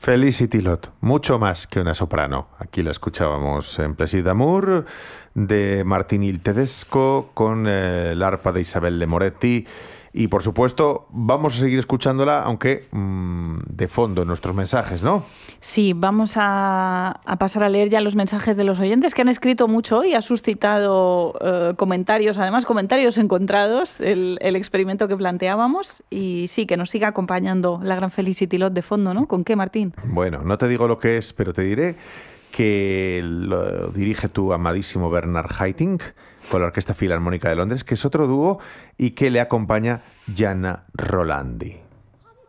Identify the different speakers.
Speaker 1: Felicity Lot, mucho más que una soprano. Aquí la escuchábamos en Plaisir d'amour de Martín Tedesco con el arpa de Isabel de Moretti. Y por supuesto, vamos a seguir escuchándola, aunque de fondo en nuestros mensajes, ¿no?
Speaker 2: Sí, vamos a pasar a leer ya los mensajes de los oyentes que han escrito mucho y ha suscitado comentarios, además comentarios encontrados, el experimento que planteábamos. Y sí, que nos siga acompañando la gran Felicity Lot de fondo, ¿no? ¿Con qué, Martín?
Speaker 1: Bueno, no te digo lo que es, pero te diré que lo dirige tu amadísimo Bernard Haitink con la Orquesta Filarmónica de Londres, que es otro dúo y que le acompaña Gianna Rolandi.